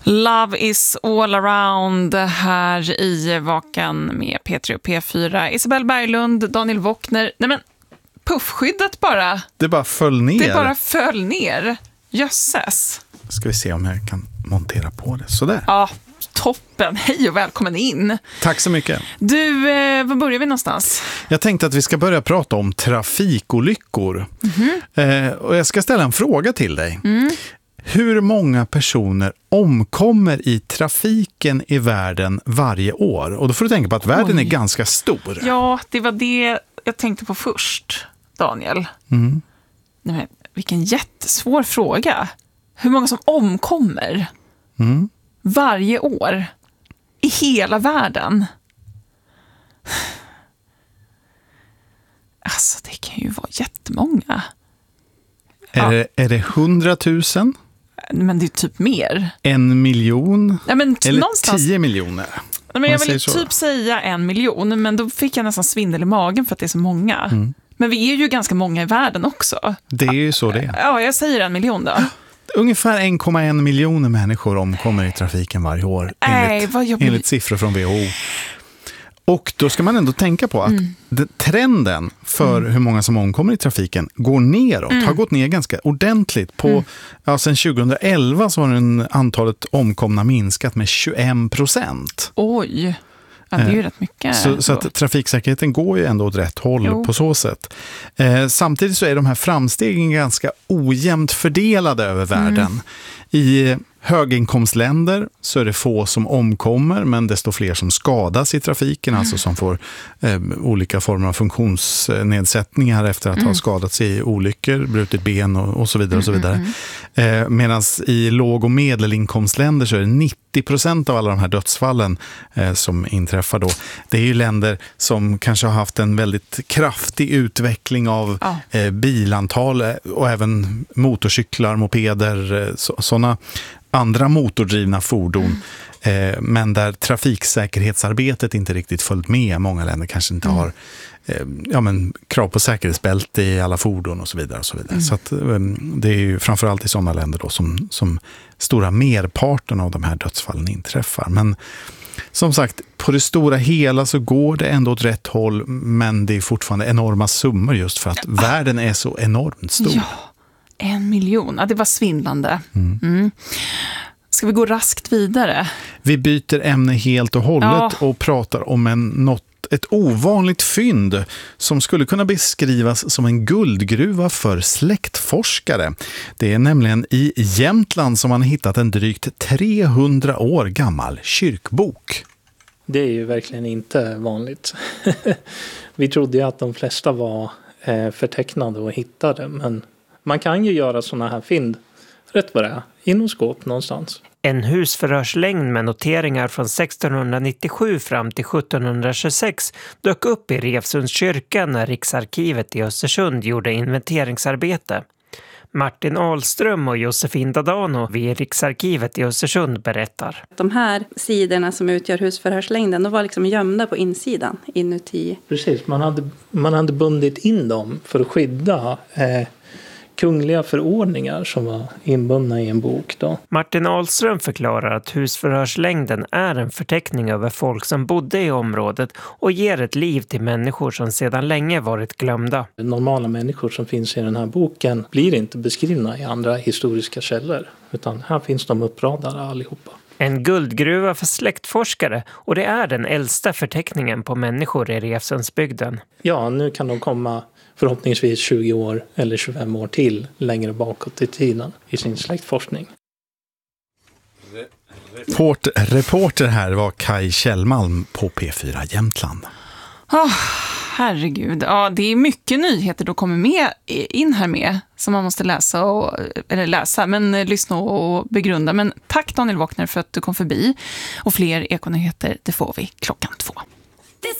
Love is all around här i Vakan med P3 och P4. Isabel Berglund, Daniel Wockner. Nej men, puffskyddet bara. Det bara föll ner. Det bara föll ner. Jösses. Ska vi se om jag kan montera på det. Sådär. Ja, toppen. Hej och välkommen in. Tack så mycket. Du, var börjar vi någonstans? Jag tänkte att vi ska börja prata om trafikolyckor. Och jag ska ställa en fråga till dig. Hur många personer omkommer i trafiken i världen varje år? Och då får du tänka på att världen är ganska stor. Ja, det var det jag tänkte på först, Daniel. Nej, men, vilken jättesvår fråga. Hur många som omkommer varje år i hela världen? Alltså, det kan ju vara jättemånga. Är det 100 000? Men det är typ mer. 1 miljon? Ja, men eller någonstans... 10 miljoner? Ja, men jag vill typ säga 1 miljon, men då fick jag nästan svindel i magen för att det är så många. Men vi är ju ganska många i världen också. Det är ju så det är. Ja, jag säger 1 miljon då. Ungefär 1,1 miljoner människor omkommer i trafiken varje år enligt siffror från WHO. Och då ska man ändå tänka på att trenden för hur många som omkommer i trafiken går neråt. Har gått ner ganska ordentligt. Sen 2011 så har antalet omkomna minskat med 21%. Oj, ja, det är ju rätt mycket. Så att trafiksäkerheten går ju ändå åt rätt håll på så sätt. Samtidigt så är de här framstegen ganska ojämnt fördelade över världen. I höginkomstländer så är det få som omkommer, men desto fler som skadas i trafiken, alltså som får olika former av funktionsnedsättningar efter att ha skadats i olyckor, brutit ben och så vidare. Och så vidare. Medan i låg- och medelinkomstländer så är det 90% av alla de här dödsfallen som inträffar då. Det är ju länder som kanske har haft en väldigt kraftig utveckling av bilantal och även motorcyklar, mopeder, sådana andra motordrivna fordon, men där trafiksäkerhetsarbetet inte riktigt följt med. Många länder kanske inte har krav på säkerhetsbälte i alla fordon och så vidare. Och så vidare. Så att, det är ju framförallt i sådana länder då som stora merparten av de här dödsfallen inträffar. Men som sagt, på det stora hela så går det ändå åt rätt håll, men det är fortfarande enorma summor just för att världen är så enormt stor. Ja. 1 miljon, ja, det var svindlande. Ska vi gå raskt vidare? Vi byter ämne helt och hållet och pratar om ett ovanligt fynd som skulle kunna beskrivas som en guldgruva för släktforskare. Det är nämligen i Jämtland som man hittat en drygt 300 år gammal kyrkbok. Det är ju verkligen inte vanligt. Vi trodde ju att de flesta var förtecknade och hittade, men man kan ju göra såna här fynd rätt vad det är, inom skåp någonstans. En husförhörslängd med noteringar från 1697 fram till 1726 dök upp i Revsunds kyrka när Riksarkivet i Östersund gjorde inventeringsarbete. Martin Ahlström och Josefin Dadano vid Riksarkivet i Östersund berättar. De här sidorna som utgör husförhörslängden, de var liksom gömda på insidan inuti. Precis, man hade bundit in dem för att skydda kungliga förordningar som var inbundna i en bok då. Martin Ahlström förklarar att husförhörslängden är en förteckning över folk som bodde i området och ger ett liv till människor som sedan länge varit glömda. Normala människor som finns i den här boken blir inte beskrivna i andra historiska källor, utan här finns de uppradade allihopa. En guldgruva för släktforskare, och det är den äldsta förteckningen på människor i Revsundsbygden. Ja, nu kan de komma förhoppningsvis 20 år eller 25 år till längre bakåt i tiden i sin släktforskning. Reporter här var Kai Kjellmalm på P4 Jämtland. Herregud. Ja, det är mycket nyheter då kommer med in här med som man måste läsa, men lyssna och begrunda. Men tack Daniel Wockner för att du kom förbi. Och fler ekonyheter, det får vi 2:00.